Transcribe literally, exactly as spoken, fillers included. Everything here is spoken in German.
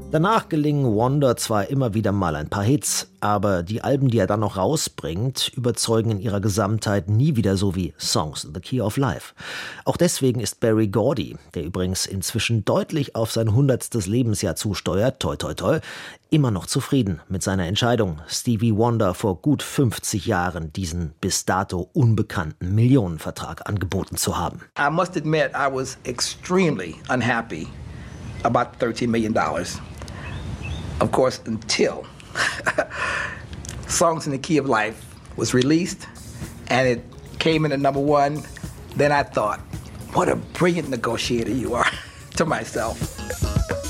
Danach gelingen Wonder zwar immer wieder mal ein paar Hits, aber die Alben, die er dann noch rausbringt, überzeugen in ihrer Gesamtheit nie wieder so wie Songs in the Key of Life. Auch deswegen ist Berry Gordy, der übrigens inzwischen deutlich auf sein hundertstes Lebensjahr zusteuert, toi toi toi, immer noch zufrieden mit seiner Entscheidung, Stevie Wonder vor gut fünfzig Jahren diesen bis dato unbekannten Millionenvertrag angeboten zu haben. I must admit, I was extremely unhappy about thirteen million dollars. Of course, until Songs in the Key of Life was released and it came in at number one, then I thought, what a brilliant negotiator you are, to myself.